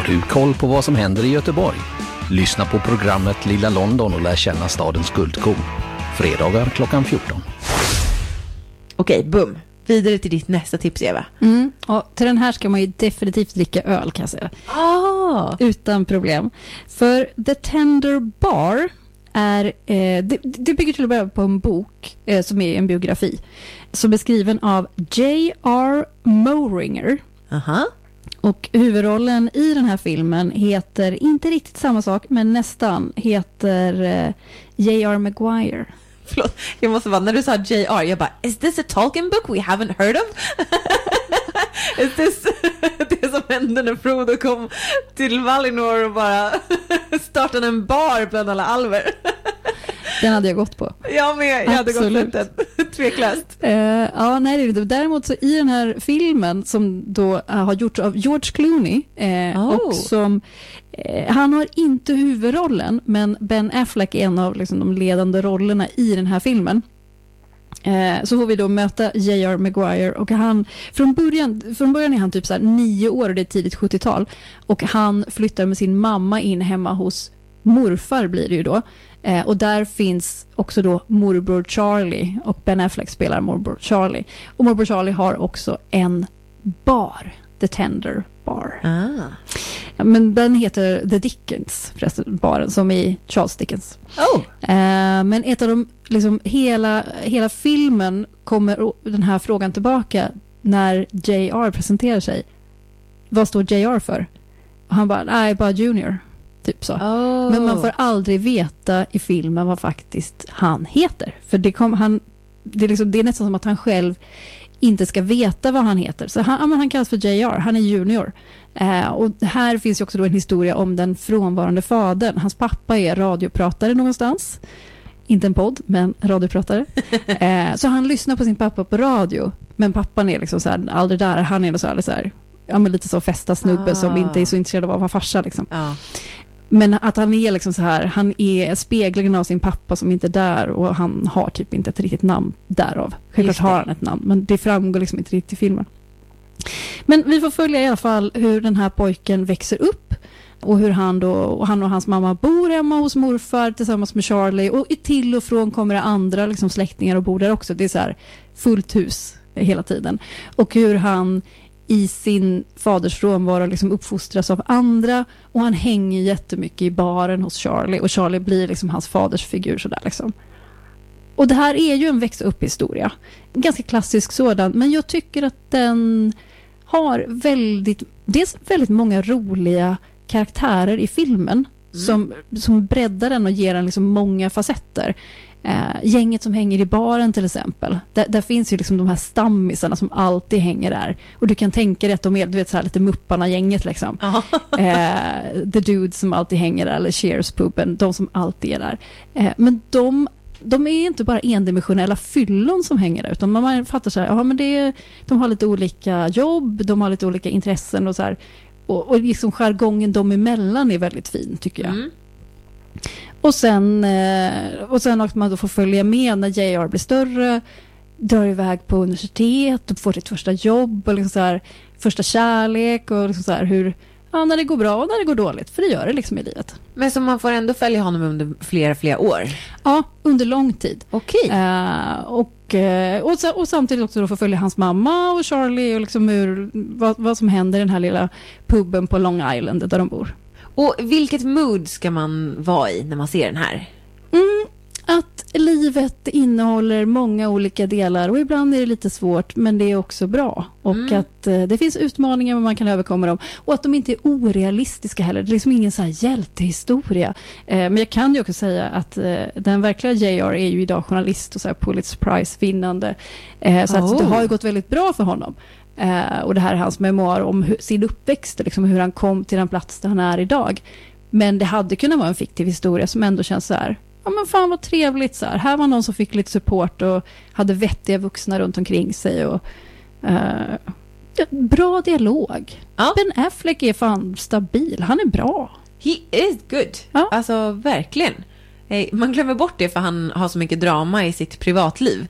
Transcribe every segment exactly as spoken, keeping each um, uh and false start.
du koll på vad som händer i Göteborg? Lyssna på programmet Lilla London och lär känna stadens guldkorn. Fredagar klockan fjorton. Okej, bum. Vidare till ditt nästa tips, Eva. Mm. Och till den här ska man ju definitivt dricka öl, kan jag säga. Ah. Utan problem. För The Tender Bar är, eh, det, det bygger till att börja på en bok eh, som är en biografi. Som är skriven av J R Mooringer. Aha. Och huvudrollen i den här filmen heter, inte riktigt samma sak, men nästan, heter eh, J R Maguire. Förlåt, jag måste bara, när du sa J R, jag bara, is this a Tolkien book we haven't heard of? Is this det som hände när Frodo kom till Valinor och bara startade en bar bland alla alver? Den hade jag gått på. Jag med, jag hade Absolut. gått den. Tveklöst. Uh, ja, nej, det är inte. Däremot så i den här filmen som då uh, har gjorts av George Clooney uh, Oh. och som uh, han har inte huvudrollen, men Ben Affleck är en av liksom, de ledande rollerna i den här filmen. Uh, så får vi då möta J R Maguire och han, från början, från början är han typ så här nio år och det är tidigt sjuttiotal och han flyttar med sin mamma in hemma hos morfar blir det ju då. Eh, och där finns också då morbror Charlie och Ben Affleck spelar morbror Charlie. Och morbror Charlie har också en bar, The Tender Bar. Ah. Ja, men den heter The Dickens, förresten, baren, som i Charles Dickens. Oh. Eh, men ett av de, liksom, hela, hela filmen kommer den här frågan tillbaka när J R presenterar sig. Vad står J R för? Och han bara, nej, bara Junior. Typ så. Oh. Men man får aldrig veta i filmen vad faktiskt han heter. För det, kom, han, det, är liksom, det är nästan som att han själv inte ska veta vad han heter. Så han, han kallas för J R, han är junior. Eh, och här finns ju också då en historia om den frånvarande fadern. Hans pappa är radiopratare någonstans. Inte en podd, men radiopratare. eh, så han lyssnar på sin pappa på radio. Men pappan är liksom så här, aldrig där. Han är så här, så här ja, men lite så fästa snubbe ah. som inte är så intresserad av att vara farsa liksom. Ah. Men att han är liksom så här, han är speglingen av sin pappa som inte är där och han har typ inte ett riktigt namn därav. Självklart har han ett namn, men det framgår liksom inte riktigt i filmen. Men vi får följa i alla fall hur den här pojken växer upp och hur han då, och han och hans mamma bor hemma hos morfar tillsammans med Charlie och till och från kommer det andra liksom släktingar och bor där också. Det är så här fullt hus hela tiden. Och hur han i sin faders frånvaro liksom uppfostras av andra och han hänger jättemycket i baren hos Charlie och Charlie blir liksom hans faders figur sådär liksom. Och det här är ju en växa upp historia. En ganska klassisk sådan, men jag tycker att den har väldigt, dels väldigt många roliga karaktärer i filmen mm. som, som breddar den och ger den liksom många facetter. Eh, gänget som hänger i baren till exempel. Där, där finns ju liksom de här stammisarna som alltid hänger där. Och du kan tänka dig att de är, du vet, så här lite Mupparna-gänget liksom. eh, the Dudes som alltid hänger där, eller Cheers-puben, de som alltid är där. Eh, men de, de är inte bara endimensionella fyllon som hänger där, utan man fattar så här, ja men det är, de har lite olika jobb, de har lite olika intressen och så här. Och, och liksom jargongen de emellan är väldigt fin, tycker jag. Mm. Och sen, och sen att man då får följa med när J R blir större, drar iväg på universitet och får sitt första jobb och liksom så här, första kärlek och liksom så här hur, ja, när det går bra och när det går dåligt, för det gör det liksom i livet. Men så man får ändå följa honom under flera, flera år? Ja, under lång tid. Okej. Uh, och, och, och samtidigt också då få följa hans mamma och Charlie och liksom hur, vad, vad som händer i den här lilla puben på Long Island där de bor. Och vilket mood ska man vara i när man ser den här? Mm, att livet innehåller många olika delar och ibland är det lite svårt, men det är också bra. Och mm. att eh, det finns utmaningar men man kan överkomma dem. Och att de inte är orealistiska heller. Det är liksom ingen så här hjältehistoria. Eh, men jag kan ju också säga att eh, den verkliga J R är ju idag journalist och så här Pulitzer Prize-vinnande. Eh, så oh. att det har ju gått väldigt bra för honom. Uh, och det här är hans memoar om hur, sin uppväxt, liksom hur han kom till den plats där han är idag. Men det hade kunnat vara en fiktiv historia som ändå känns så här, ja men fan vad trevligt så här. Här var någon som fick lite support och hade vettiga vuxna runt omkring sig och uh, bra dialog. Ja. Ben Affleck är fan stabil, han är bra. He is good. Ja. Alltså verkligen. Man glömmer bort det för han har så mycket drama i sitt privatliv.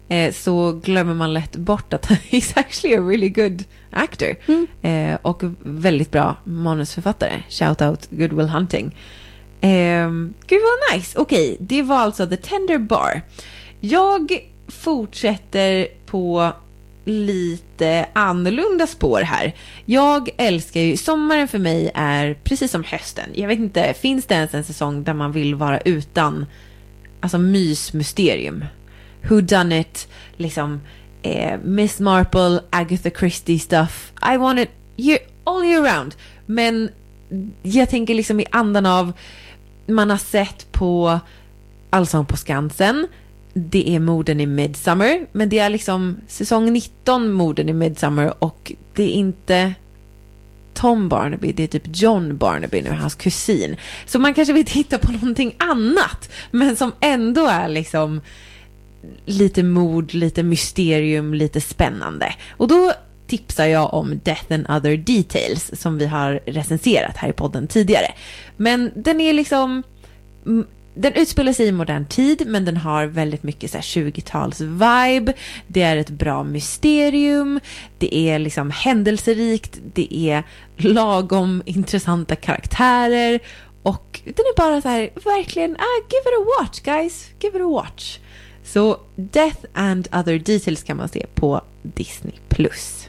eh, så glömmer man lätt bort att he's actually a really good actor. Mm. Eh, och väldigt bra manusförfattare. Shout out Good Will Hunting. Eh, gud vad nice. Okej, okay, det var alltså The Tender Bar. Jag fortsätter på lite annorlunda spår här. Jag älskar ju, sommaren för mig är precis som hösten. Jag vet inte, finns det ens en säsong där man vill vara utan alltså mysmysterium? Who done it? Liksom eh, Miss Marple, Agatha Christie stuff. I want it year, all year round. Men jag tänker liksom i andan av man har sett på Allsång på Skansen. Det är morden i Midsummer, men det är liksom säsong nitton morden i Midsummer och det är inte Tom Barnaby, det är typ John Barnaby nu, hans kusin. Så man kanske vill titta på någonting annat, men som ändå är liksom lite mord, lite mysterium, lite spännande. Och då tipsar jag om Death and Other Details som vi har recenserat här i podden tidigare. Men den är liksom... Den utspelar sig i modern tid, men den har väldigt mycket så här tjugotals vibe. Det är ett bra mysterium. Det är liksom händelserikt. Det är lagom intressanta karaktärer. Och den är bara så här, verkligen, ah, give it a watch guys. Give it a watch. Så Death and Other Details kan man se på Disney plus.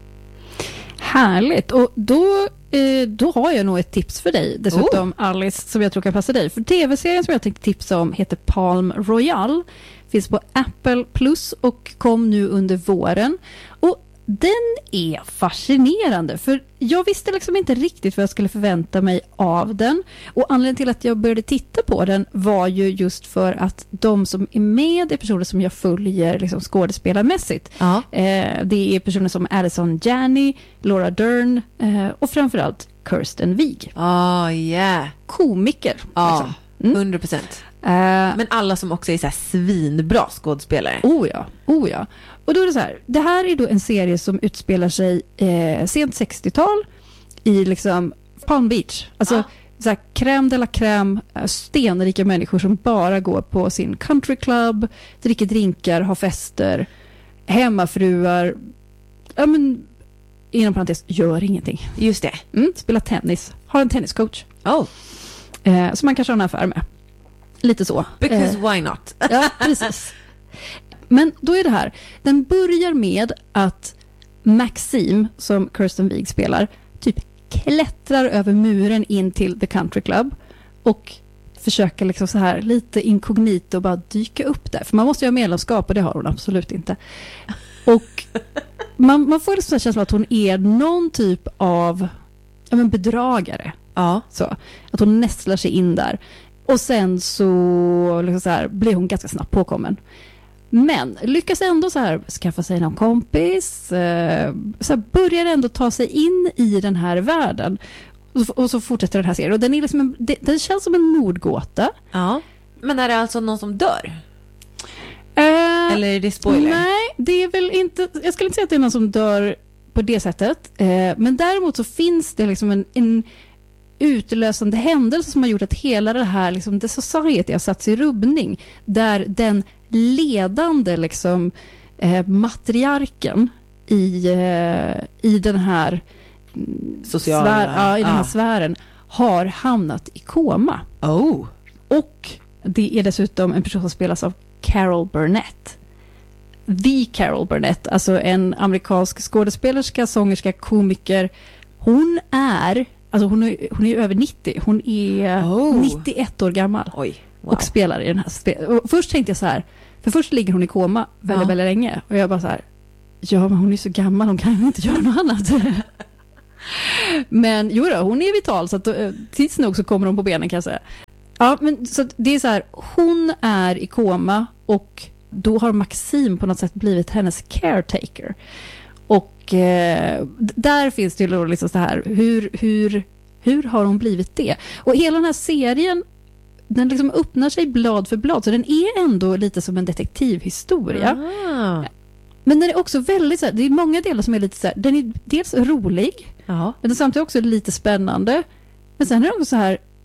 Härligt. Och då, eh, då har jag nog ett tips för dig. Dessutom oh. Alice, som jag tror kan passa dig. För tv-serien som jag tänkte tipsa om heter Palm Royale. Finns på Apple Plus och kom nu under våren. Och den är fascinerande. För jag visste liksom inte riktigt vad jag skulle förvänta mig av den. Och anledningen till att jag började titta på den var ju just för att de som är med är personer som jag följer liksom skådespelarmässigt. Ja. Eh, det är personer som Allison Janney, Laura Dern eh, och framförallt Kirsten Wiig. Ja, oh, yeah. Komiker. Ja, liksom. mm. hundra procent. Uh, Men alla som också är så här svinbra skådespelare. Oh ja, oh ja. Och då är det så här, det här är då en serie som utspelar sig eh, sent sextiotal i liksom Palm Beach. Alltså ah. så här, crème de la crème, stenrika människor som bara går på sin country club, dricker drinkar, har fester, hemmafruar, ja men inom parentes, gör ingenting. Just det. Mm, spelar tennis, har en tenniscoach. Oh. Eh, som man kanske har en affär med. Lite så. Because eh, why not? Ja, precis. Men då är det här. Den börjar med att Maxime, som Kirsten Wiig spelar, typ klättrar över muren in till The Country Club och försöker liksom så här lite inkognito bara dyka upp där. För man måste ju ha medlemskap och det har hon absolut inte. Och man, man får liksom känslan att hon är någon typ av ja, men bedragare. Ja. Så, att hon nästlar sig in där. Och sen så, liksom så här, blir hon ganska snabbt påkommen. Men lyckas ändå så här skaffa sig någon kompis. Eh, så här, börjar ändå ta sig in i den här världen. Och, och så fortsätter den här serien. Och den, är liksom en, det, den känns som en mordgåta. Ja. Men är det alltså någon som dör? Eh, Eller är det spoiler? Nej, det är väl inte... Jag skulle inte säga att det är någon som dör på det sättet. Eh, men däremot så finns det liksom en... en utlösande händelse som har gjort att hela det här liksom, The Society har satt sig i rubbning, där den ledande liksom, eh, matriarken i, eh, i den här Sociala, svär, ja, i den här ah. sfären har hamnat i koma. Oh. Och det är dessutom en person som spelas av Carol Burnett. The Carol Burnett, alltså en amerikansk skådespelerska, sångerska, komiker. Hon är Alltså hon är, hon är över nittio. Hon är oh. nittioett år gammal. Oj, wow. Och spelar i den här spel. Och först tänkte jag så här, för först ligger hon i koma väldigt, ja. väldigt länge. Och jag bara så här, ja men hon är så gammal, hon kan inte göra något annat. Men jo då, hon är vital så att tids nog så kommer hon på benen kan jag säga. Ja, men så det är så här, hon är i koma och då har Maxime på något sätt blivit hennes caretaker. Och eh, där finns det ju liksom så här, hur, hur, hur har hon blivit det? Och hela den här serien, den liksom öppnar sig blad för blad, så den är ändå lite som en detektivhistoria. Ah. Men den är också väldigt så här, det är många delar som är lite så här, den är dels rolig, aha. Men den är samtidigt också lite spännande. Men sen är det också så här,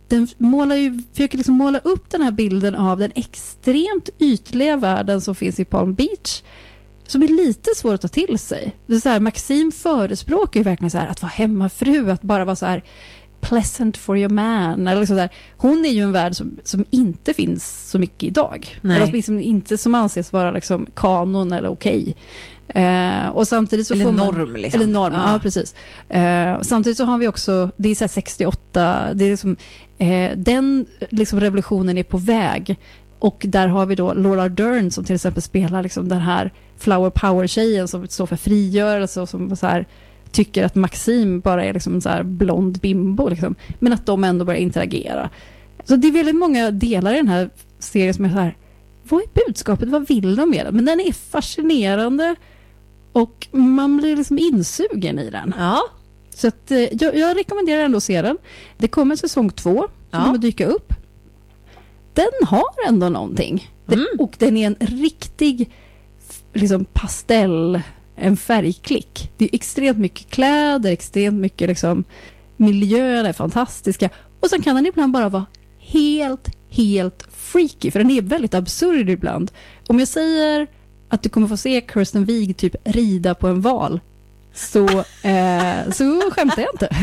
den målar ju, försöker liksom måla upp den här bilden av den extremt ytliga världen som finns i Palm Beach, som är lite svår att ta till sig. Det är så här, Maxime förespråkar ju verkligen så här att vara hemmafru, att bara vara så här pleasant for your man eller så där. Hon är ju en värld som, som inte finns så mycket idag. Nej. Eller liksom inte som anses vara liksom kanon eller okej. Eh, och samtidigt så eller får norm man, liksom. Eller norm, ja, ja precis. Eh, samtidigt så har vi också, det är så här sextioåtta, det är liksom, eh, den liksom revolutionen är på väg. Och där har vi då Laura Dern som till exempel spelar liksom den här flower power-tjejen som står för frigörelse och som så här tycker att Maxime bara är liksom en så här blond bimbo liksom. Men att de ändå börjar interagera. Så det är väldigt många delar i den här serien som är så här, vad är budskapet? Vad vill de med det? Men den är fascinerande och man blir liksom insugen i den. Ja. Så att, eh, jag, jag rekommenderar ändå att se den. Det kommer säsong två som Ja. kommer dyka upp. Den har ändå någonting. Den, Mm. och den är en riktig liksom pastell, en färgklick. Det är extremt mycket kläder, extremt mycket liksom, miljöer är fantastiska. Och sen kan den ibland bara vara helt, helt freaky. För den är väldigt absurd ibland. Om jag säger att du kommer få se Kirsten Wiig typ rida på en val, så, eh, så skämtar jag inte.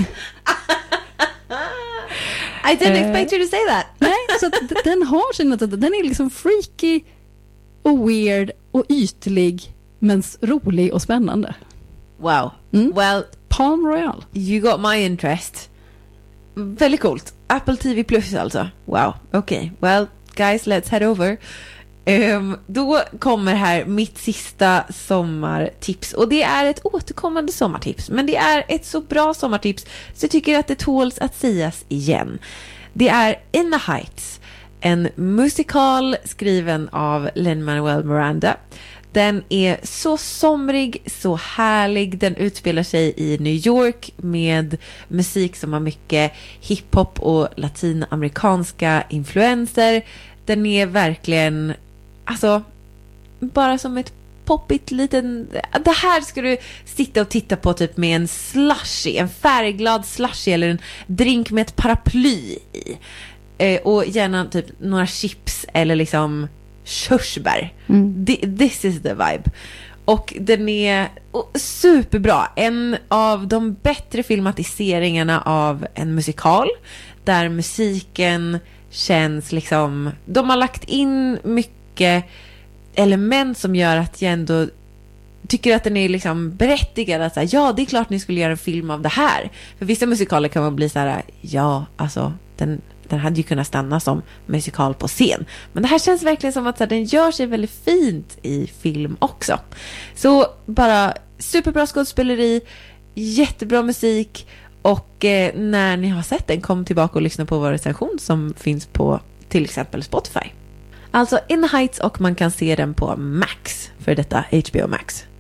I didn't Eh, expect you to say that. Nej, så att d- den har sin, den är liksom freaky och weird och ytlig men s- rolig och spännande. Wow. Mm. Well, Palm Royale. you got my interest. Väldigt coolt. Apple T V Plus alltså. Wow. Okej. Okay. Well, guys, let's head over. Um, då kommer här mitt sista sommartips. Och det är ett återkommande sommartips. Men det är ett så bra sommartips så jag tycker att det tåls att sägas igen. Det är In the Heights. En musikal skriven av Lin-Manuel Miranda. Den är så somrig, så härlig. Den utspelar sig i New York med musik som har mycket hiphop och latinamerikanska influenser. Den är verkligen, alltså, bara som ett poppigt liten... Det här ska du sitta och titta på typ med en slushy, en färgglad slushy eller en drink med ett paraply i. Eh, och gärna typ några chips eller liksom körsbär. Mm. This is the vibe. Och den är superbra. En av de bättre filmatiseringarna av en musikal. Där musiken känns liksom... De har lagt in mycket element som gör att jag ändå tycker att den är liksom berättigad att säga, ja, det är klart ni skulle göra en film av det här. För vissa musikaler kan man bli så här, ja, alltså den, den hade ju kunnat stanna som musikal på scen. Men det här känns verkligen som att så här, den gör sig väldigt fint i film också. Så bara superbra skådespeleri, jättebra musik och eh, när ni har sett den, kom tillbaka och lyssna på vår recension som finns på till exempel Spotify. Alltså In the Heights och man kan se den på Max för detta H B O Max.